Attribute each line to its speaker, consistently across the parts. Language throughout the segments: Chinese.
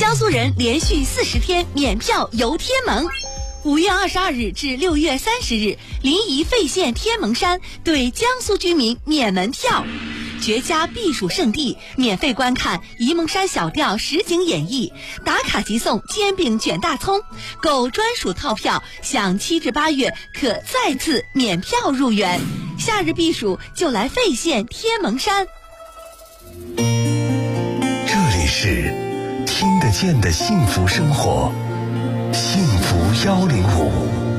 Speaker 1: 江苏人连续40天免票游天门。5月22日至6月30日，临沂费县天门山对江苏居民免门票。绝佳避暑胜地，免费观看沂蒙山小调实景演绎，打卡即送煎饼卷大葱，购专属套票享7至8月可再次免票入园。夏日避暑就来费县天门山。
Speaker 2: 这里是听得见的幸福生活，幸福105。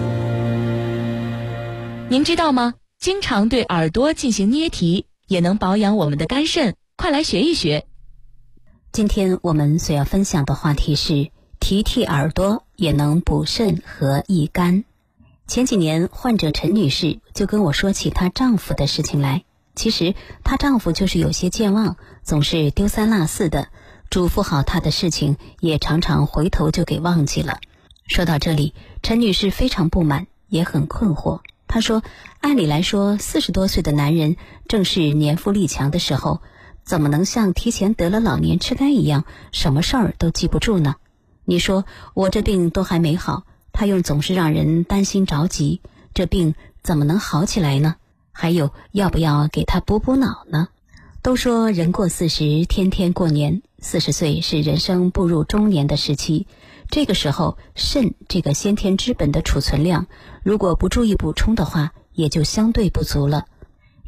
Speaker 3: 您知道吗？经常对耳朵进行捏提也能保养我们的肝肾，快来学一学。
Speaker 4: 今天我们所要分享的话题是提提耳朵也能补肾和益肝。前几年患者陈女士就跟我说起她丈夫的事情来，其实她丈夫就是有些健忘，总是丢三落四的，嘱咐好她的事情也常常回头就给忘记了。说到这里，陈女士非常不满，也很困惑。她说，按理来说40多岁的男人正是年富力强的时候，怎么能像提前得了老年痴呆一样，什么事儿都记不住呢？你说我这病都还没好，他又总是让人担心着急，这病怎么能好起来呢？还有，要不要给他补补脑呢？都说人过40天天过年，40岁是人生步入中年的时期，这个时候肾这个先天之本的储存量，如果不注意补充的话，也就相对不足了。